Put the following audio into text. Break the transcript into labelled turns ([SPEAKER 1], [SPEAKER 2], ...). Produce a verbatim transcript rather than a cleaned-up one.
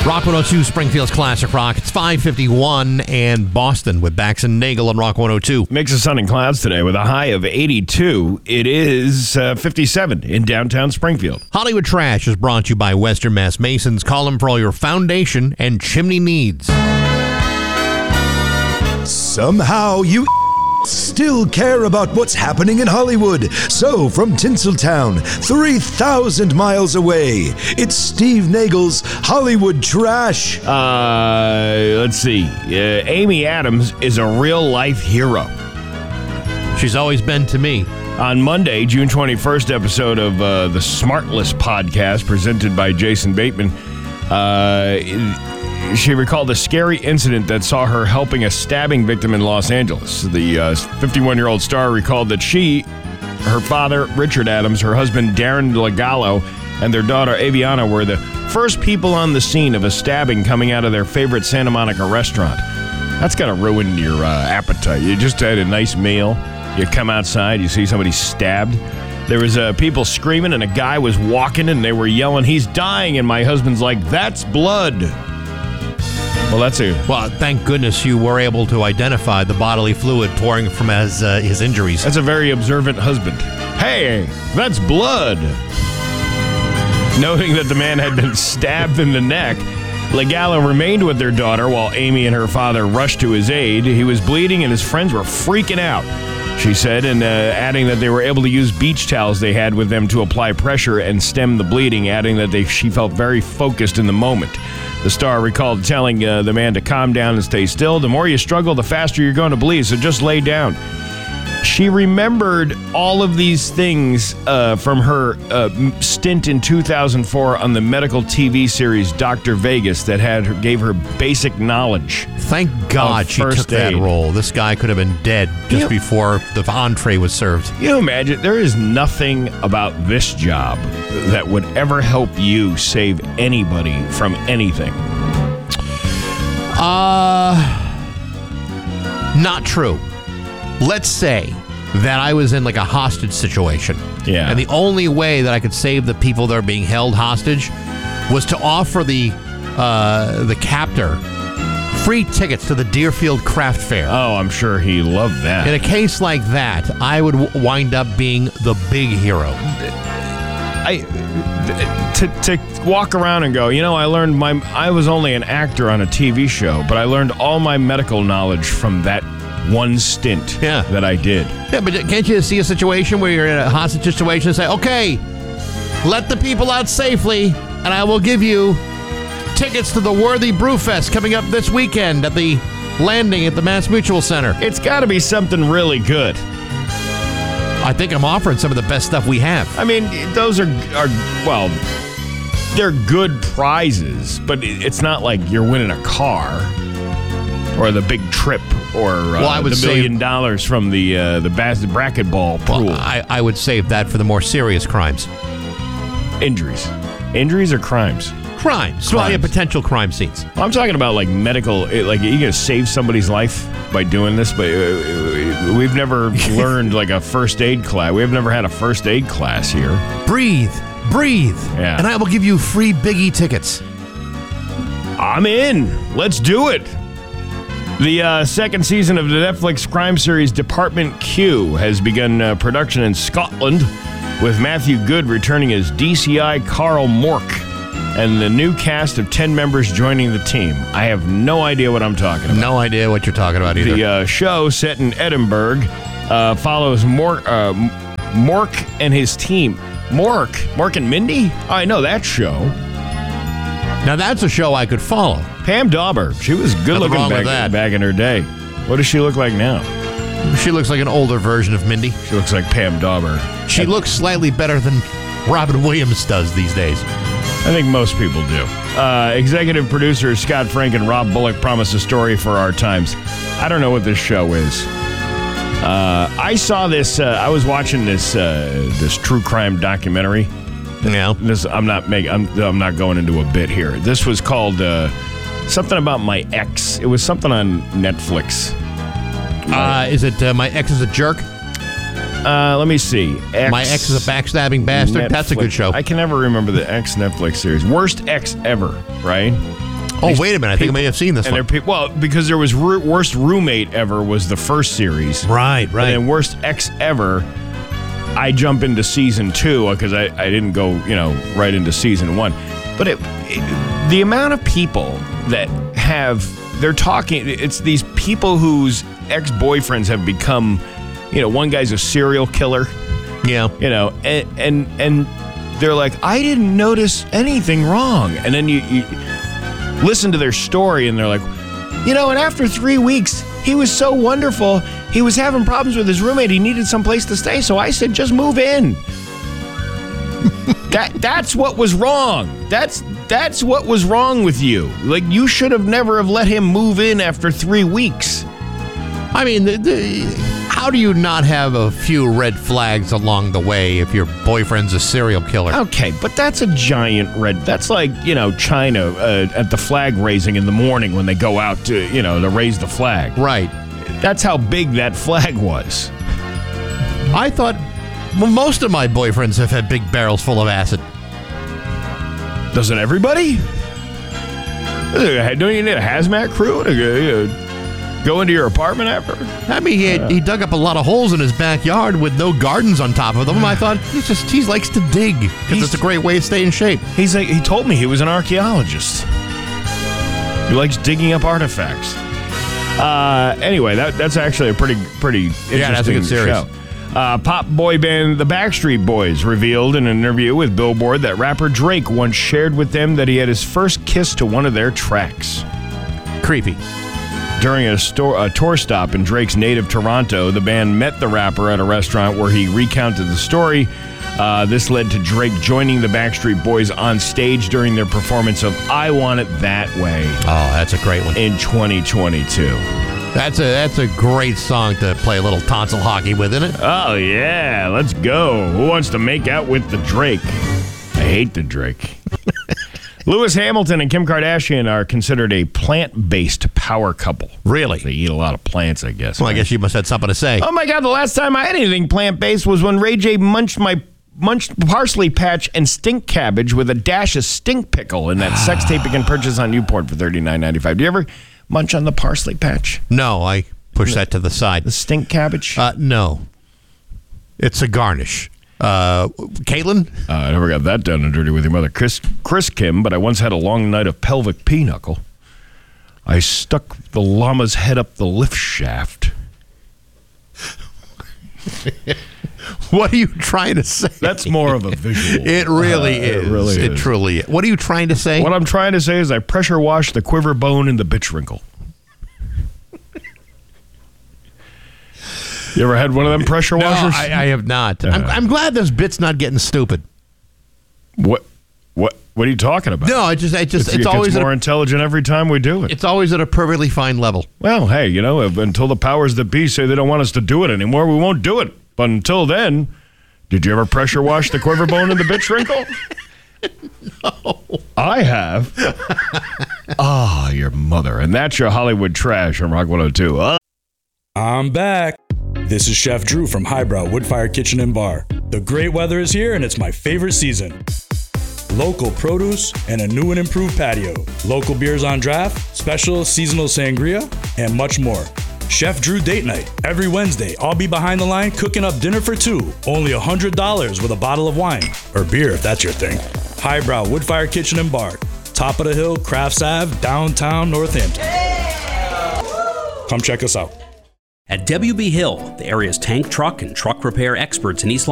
[SPEAKER 1] Rock one oh two, Springfield's Classic Rock. It's five fifty-one, and Boston with Bax and Nagel on Rock one oh two.
[SPEAKER 2] Mix of sun and clouds today with a high of eighty-two. It is uh, fifty-seven in downtown Springfield.
[SPEAKER 1] Hollywood Trash is brought to you by Western Mass Masons. Call them for all your foundation and chimney needs.
[SPEAKER 3] Somehow you still care about what's happening in Hollywood. So, from Tinseltown, three thousand miles away, it's Steve Nagel's Hollywood Trash.
[SPEAKER 2] Uh, let's see. Uh, Amy Adams is a real-life hero.
[SPEAKER 1] She's always been to me.
[SPEAKER 2] On Monday, June twenty-first episode of uh, the Smartless podcast presented by Jason Bateman, uh, she recalled a scary incident that saw her helping a stabbing victim in Los Angeles. The uh, fifty-one-year-old star recalled that she, her father, Richard Adams, her husband, Darren Legallo, and their daughter, Aviana, were the first people on the scene of a stabbing coming out of their favorite Santa Monica restaurant. That's got to ruin your uh, appetite. You just had a nice meal. You come outside, you see somebody stabbed. There was uh, people screaming, and a guy was walking, and they were yelling, "He's dying!" And my husband's like, "That's blood." Well, that's a...
[SPEAKER 1] Well, thank goodness you were able to identify the bodily fluid pouring from his, uh, his injuries.
[SPEAKER 2] That's a very observant husband. Hey, that's blood. Noting that the man had been stabbed in the neck, Legallo remained with their daughter while Amy and her father rushed to his aid. He was bleeding and his friends were freaking out, she said, and uh, adding that they were able to use beach towels they had with them to apply pressure and stem the bleeding, adding that they, she felt very focused in the moment. The star recalled telling uh, the man to calm down and stay still. The more you struggle, the faster you're going to bleed, so just lay down. She remembered all of these things uh, from her uh, stint in two thousand four on the medical T V series Doctor Vegas that had her, gave her basic knowledge.
[SPEAKER 1] Thank God she took that role. This guy could have been dead just you know, before the entree was served.
[SPEAKER 2] You know, imagine, there is nothing about this job that would ever help you save anybody from anything.
[SPEAKER 1] Uh, not true. Let's say that I was in like a hostage situation.
[SPEAKER 2] Yeah.
[SPEAKER 1] And the only way that I could save the people that are being held hostage was to offer the uh, the captor free tickets to the Deerfield Craft Fair.
[SPEAKER 2] Oh, I'm sure he loved that.
[SPEAKER 1] In a case like that, I would w- wind up being the big hero.
[SPEAKER 2] I to to walk around and go, you know, I learned my I was only an actor on a T V show, but I learned all my medical knowledge from that one stint
[SPEAKER 1] yeah.
[SPEAKER 2] that I did.
[SPEAKER 1] Yeah, but can't you see a situation where you're in a hostage situation and say, okay, let the people out safely, and I will give you tickets to the Worthy Brewfest coming up this weekend at the Landing at the Mass Mutual Center.
[SPEAKER 2] It's got to be something really good.
[SPEAKER 1] I think I'm offering some of the best stuff we have.
[SPEAKER 2] I mean, those are, are well, they're good prizes, but it's not like you're winning a car or the big trip or uh,
[SPEAKER 1] well, I would
[SPEAKER 2] the million
[SPEAKER 1] save,
[SPEAKER 2] dollars from the uh, the bas- bracket ball pool.
[SPEAKER 1] Well, I, I would save that for the more serious crimes.
[SPEAKER 2] Injuries. Injuries or crimes?
[SPEAKER 1] Crimes. Well, yeah, potential crime scenes.
[SPEAKER 2] I'm talking about like medical, like are you going to save somebody's life by doing this? But uh, we've never learned like a first aid class. We've never had a first aid class here.
[SPEAKER 1] Breathe. Breathe.
[SPEAKER 2] Yeah.
[SPEAKER 1] And I will give you free Biggie tickets.
[SPEAKER 2] I'm in. Let's do it. The uh, second season of the Netflix crime series Department Q has begun uh, production in Scotland, with Matthew Good returning as D C I Carl Mork and the new cast of ten members joining the team. I have no idea what I'm talking about.
[SPEAKER 1] No idea what you're talking about either.
[SPEAKER 2] The uh, show, set in Edinburgh, uh, follows Mork, uh, Mork and his team. Mork? Mork and Mindy? I know that show.
[SPEAKER 1] Now that's a show I could follow.
[SPEAKER 2] Pam Dauber. She was good
[SPEAKER 1] Nothing
[SPEAKER 2] looking back,
[SPEAKER 1] that.
[SPEAKER 2] back in her day. What does she look like now?
[SPEAKER 1] She looks like an older version of Mindy.
[SPEAKER 2] She looks like Pam Dauber.
[SPEAKER 1] She looks slightly better than Robin Williams does these days.
[SPEAKER 2] I think most people do. Uh, executive producers Scott Frank and Rob Bullock promise a story for our times. I don't know what this show is. Uh, I saw this. Uh, I was watching this uh, this true crime documentary.
[SPEAKER 1] Yeah.
[SPEAKER 2] This I'm not making. I'm, I'm not going into a bit here. This was called uh, something about my ex. It was something on Netflix.
[SPEAKER 1] Uh, is it uh, My Ex is a Jerk?
[SPEAKER 2] Uh, let me see. X,
[SPEAKER 1] My Ex is a Backstabbing Bastard?
[SPEAKER 2] Netflix.
[SPEAKER 1] That's a good show.
[SPEAKER 2] I can never remember the X Netflix series. Worst Ex Ever, right?
[SPEAKER 1] Oh,
[SPEAKER 2] These
[SPEAKER 1] wait a minute. I think I may have seen this
[SPEAKER 2] and
[SPEAKER 1] one.
[SPEAKER 2] they're pe- well, because there was ru- Worst Roommate Ever was the first series.
[SPEAKER 1] Right, right.
[SPEAKER 2] And then Worst Ex Ever, I jump into season two because I, I didn't go, you know, right into season one. But it, it, the amount of people that have, they're talking, it's these people whose ex-boyfriends have become, you know, one guy's a serial killer.
[SPEAKER 1] Yeah.
[SPEAKER 2] You know, and and, and they're like, I didn't notice anything wrong. And then you, you listen to their story and they're like, you know, and after three weeks, he was so wonderful. He was having problems with his roommate. He needed some place to stay. So I said, just move in. that That's what was wrong. That's that's what was wrong with you. Like, you should have never have let him move in after three weeks.
[SPEAKER 1] I mean, the, the, how do you not have a few red flags along the way if your boyfriend's a serial killer?
[SPEAKER 2] Okay, but that's a giant red. That's like, you know, China uh, at the flag raising in the morning when they go out to, you know, to raise the flag.
[SPEAKER 1] Right.
[SPEAKER 2] That's how big that flag was.
[SPEAKER 1] I thought well, most of my boyfriends have had big barrels full of acid.
[SPEAKER 2] Doesn't everybody? Don't you need a hazmat crew to go, you know, go into your apartment after?
[SPEAKER 1] I mean, he, had, he dug up a lot of holes in his backyard with no gardens on top of them. I thought he's just he likes to dig because it's a great way to stay in shape.
[SPEAKER 2] He's like, he told me he was an archaeologist. He likes digging up artifacts. Uh, anyway, that that's actually a pretty pretty interesting
[SPEAKER 1] yeah, that's a good series.
[SPEAKER 2] show. Uh, pop boy band The Backstreet Boys revealed in an interview with Billboard that rapper Drake once shared with them that he had his first kiss to one of their tracks.
[SPEAKER 1] Creepy.
[SPEAKER 2] During a, store, a tour stop in Drake's native Toronto, the band met the rapper at a restaurant where he recounted the story. Uh, this led to Drake joining the Backstreet Boys on stage during their performance of I Want It That Way.
[SPEAKER 1] Oh, that's a great one.
[SPEAKER 2] In twenty twenty-two.
[SPEAKER 1] That's a that's a great song to play a little tonsil hockey with, isn't it?
[SPEAKER 2] Oh, yeah. Let's go. Who wants to make out with the Drake? I hate the Drake. Lewis Hamilton and Kim Kardashian are considered a plant-based power couple.
[SPEAKER 1] Really?
[SPEAKER 2] They eat a lot of plants, I guess.
[SPEAKER 1] Well,
[SPEAKER 2] right?
[SPEAKER 1] I guess you must have something to say.
[SPEAKER 2] Oh, my God. The last time I had anything plant-based was when Ray J munched my munched parsley patch and stink cabbage with a dash of stink pickle in that sex tape you can purchase on Newport for thirty-nine ninety-five. Do you ever munch on the parsley patch?
[SPEAKER 1] No, I push that to the side.
[SPEAKER 2] The stink cabbage?
[SPEAKER 1] Uh, no. It's a garnish. Uh, Caitlin?
[SPEAKER 2] Uh, I never got that down and dirty with your mother, Chris, Chris Kim, but I once had a long night of pelvic pinochle. I stuck the llama's head up the lift shaft.
[SPEAKER 1] What are you trying to say?
[SPEAKER 2] That's more of a visual.
[SPEAKER 1] It really
[SPEAKER 2] uh,
[SPEAKER 1] is.
[SPEAKER 2] It really
[SPEAKER 1] It
[SPEAKER 2] is.
[SPEAKER 1] truly is. What are you trying to say?
[SPEAKER 2] What I'm trying to say is I pressure washed the quiver bone in the bitch wrinkle. You ever had one of them pressure
[SPEAKER 1] no,
[SPEAKER 2] washers?
[SPEAKER 1] I, I have not.
[SPEAKER 2] Uh,
[SPEAKER 1] I'm, I'm glad this bit's not getting stupid.
[SPEAKER 2] What? What? What are you talking about?
[SPEAKER 1] No, I just, I just,
[SPEAKER 2] It's,
[SPEAKER 1] it's,
[SPEAKER 2] it
[SPEAKER 1] always
[SPEAKER 2] gets
[SPEAKER 1] at
[SPEAKER 2] more
[SPEAKER 1] a,
[SPEAKER 2] intelligent every time we do it.
[SPEAKER 1] it's always at a perfectly fine level.
[SPEAKER 2] Well, hey, you know, if, until the powers that be say they don't want us to do it anymore, we won't do it. But until then, did you ever pressure wash the quiver bone in the bitch wrinkle?
[SPEAKER 1] No.
[SPEAKER 2] I have. Ah, your mother. And that's your Hollywood trash on Rock one oh two. Uh-
[SPEAKER 4] I'm back. This is Chef Drew from Highbrow Woodfire Kitchen and Bar. The great weather is here and it's my favorite season. Local produce and a new and improved patio. Local beers on draft, special seasonal sangria, and much more. Chef Drew Date Night. Every Wednesday, I'll be behind the line cooking up dinner for two. Only one hundred dollars with a bottle of wine. Or beer if that's your thing. Highbrow Woodfire Kitchen and Bar. Top of the Hill, Crafts Ave, downtown Northampton. Come check us out.
[SPEAKER 5] At W B Hill, the area's tank, truck, and truck repair experts in East Long